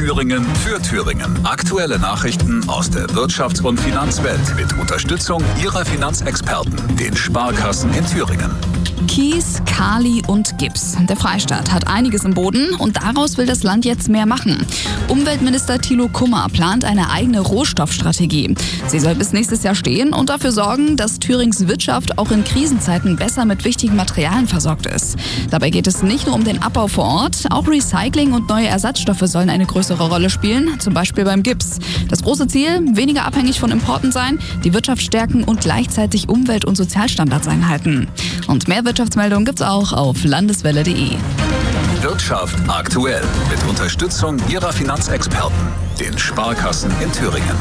Thüringen für Thüringen. Aktuelle Nachrichten aus der Wirtschafts- und Finanzwelt mit Unterstützung Ihrer Finanzexperten, den Sparkassen in Thüringen. Kies, Kali und Gips. Der Freistaat hat einiges im Boden und daraus will das Land jetzt mehr machen. Umweltminister Thilo Kummer plant eine eigene Rohstoffstrategie. Sie soll bis nächstes Jahr stehen und dafür sorgen, dass Thürings Wirtschaft auch in Krisenzeiten besser mit wichtigen Materialien versorgt ist. Dabei geht es nicht nur um den Abbau vor Ort, auch Recycling und neue Ersatzstoffe sollen eine größere Rolle spielen, zum Beispiel beim Gips. Das große Ziel, weniger abhängig von Importen sein, die Wirtschaft stärken und gleichzeitig Umwelt- und Sozialstandards einhalten. Und mehr Wirtschaftsmeldungen gibt's auch auf landeswelle.de. Wirtschaft aktuell mit Unterstützung Ihrer Finanzexperten, den Sparkassen in Thüringen.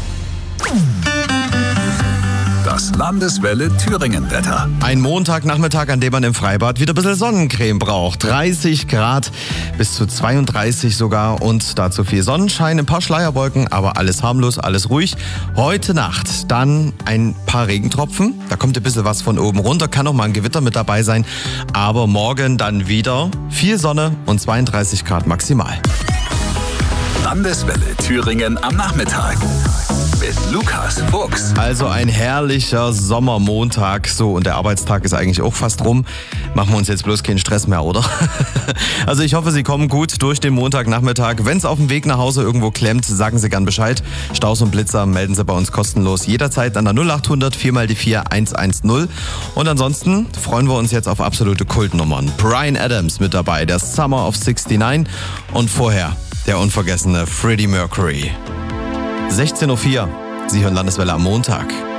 Das Landeswelle Thüringen-Wetter. Ein Montagnachmittag, an dem man im Freibad wieder ein bisschen Sonnencreme braucht. 30 Grad bis zu 32 sogar und dazu viel Sonnenschein, ein paar Schleierwolken, aber alles harmlos, alles ruhig. Heute Nacht dann ein paar Regentropfen. Da kommt ein bisschen was von oben runter, kann auch mal ein Gewitter mit dabei sein. Aber morgen dann wieder viel Sonne und 32 Grad maximal. Landeswelle Thüringen am Nachmittag. Mit Lukas Fuchs. Also ein herrlicher Sommermontag. So, und der Arbeitstag ist eigentlich auch fast rum. Machen wir uns jetzt bloß keinen Stress mehr, oder? Also ich hoffe, Sie kommen gut durch den Montagnachmittag. Wenn es auf dem Weg nach Hause irgendwo klemmt, sagen Sie gern Bescheid. Staus und Blitzer melden Sie bei uns kostenlos jederzeit an der 0800 4x4 110. Und ansonsten freuen wir uns jetzt auf absolute Kultnummern. Bryan Adams mit dabei, der Summer of 69 und vorher der unvergessene Freddie Mercury. 16:04 Uhr. Sie hören Landeswelle am Montag.